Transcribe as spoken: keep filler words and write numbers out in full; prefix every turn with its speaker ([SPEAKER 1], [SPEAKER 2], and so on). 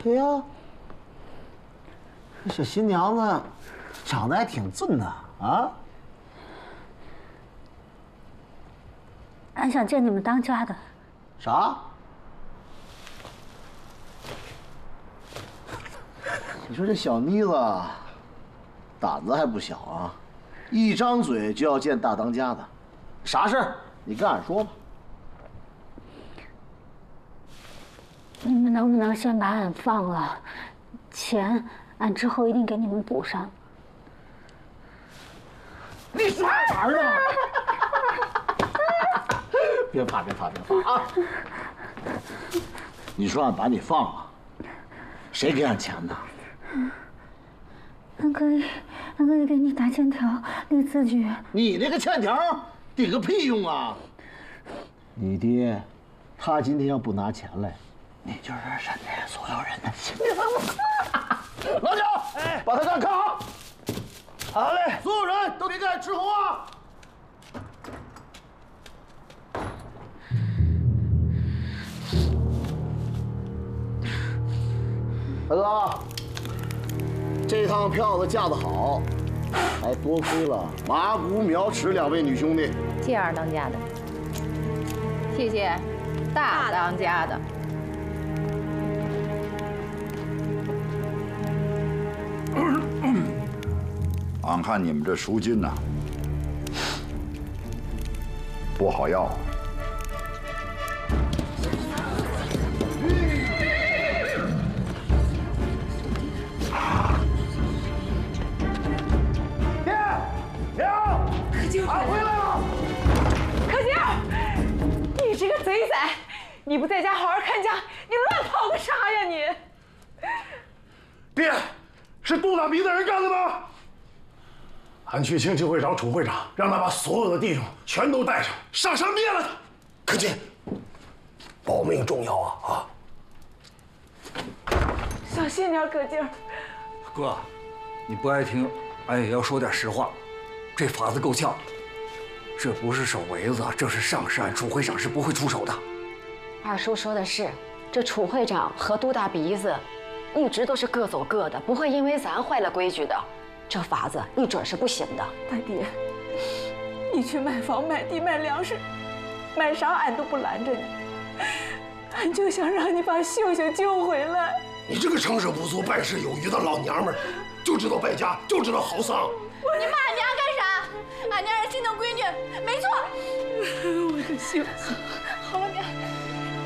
[SPEAKER 1] 对呀，这新娘子长得还挺俊呐，啊！
[SPEAKER 2] 俺想见你们当家的。
[SPEAKER 1] 啥？你说这小妮子胆子还不小啊，一张嘴就要见大当家的，啥事儿？你跟俺说吧。
[SPEAKER 2] 你们能不能先把俺放了？钱俺之后一定给你们补上。
[SPEAKER 1] 你耍哪儿呢？别怕，别怕，别怕啊！你说俺把你放了，谁给俺钱呢？
[SPEAKER 2] 俺可以，俺可以给你打欠条，立字据。
[SPEAKER 1] 你那个欠条顶个屁用啊！你爹，他今天要不拿钱来，你就是沈家所有人的心脏。老九，哎，把他账看好。好嘞，所有人都别给俺吃红啊！大哥，这趟票子架得好，还多亏了麻姑、苗池两位女兄弟。
[SPEAKER 3] 谢谢二当家的，谢谢大当家的。
[SPEAKER 4] 俺看你们这赎金呐，不好要。
[SPEAKER 1] 爹，娘，
[SPEAKER 5] 可劲，
[SPEAKER 1] 俺回来了。
[SPEAKER 5] 可劲，你这个贼崽，你不在家好好看家，你乱跑个啥呀你？
[SPEAKER 6] 爹，是杜大鼻的人干的吗？俺去青青会找楚会长，让他把所有的弟兄全都带上，上山灭了他。可劲，保命重要啊！啊！
[SPEAKER 5] 小心点，可劲。
[SPEAKER 7] 哥，你不爱听，俺也要说点实话。这法子够呛，这不是手围子，这是上山，楚会长是不会出手的。
[SPEAKER 8] 二叔说的是，这楚会长和杜大鼻子一直都是各走各的，不会因为咱坏了规矩的。这法子一准是不行的。
[SPEAKER 5] 大爹，你去卖房、卖地、卖粮食，卖啥俺都不拦着你。俺就想让你把秀秀救回来。
[SPEAKER 6] 你这个成事不足败事有余的老娘们儿，就知道败家，就知道嚎丧。
[SPEAKER 3] 你骂俺娘干啥？俺娘是心疼闺女，没错。
[SPEAKER 5] 我的秀秀。